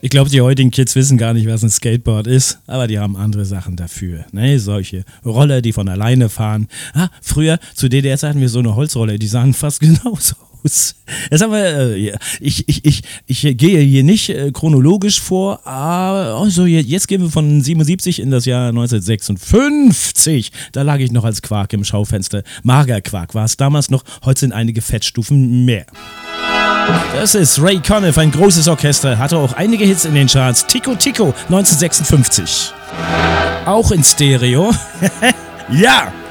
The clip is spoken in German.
Ich glaube, die heutigen Kids wissen gar nicht, was ein Skateboard ist, aber die haben andere Sachen dafür. Ne? Solche Roller, die von alleine fahren. Früher, zu DDR hatten wir so eine Holzroller, die sahen fast genauso aus. Jetzt haben wir, ich gehe hier nicht chronologisch vor, aber also jetzt gehen wir von 77 in das Jahr 1956. Da lag ich noch als Quark im Schaufenster. Magerquark war es damals noch, heute sind einige Fettstufen mehr. Das ist Ray Conniff, ein großes Orchester, hatte auch einige Hits in den Charts. Tico Tico 1956. Auch in Stereo. Ja!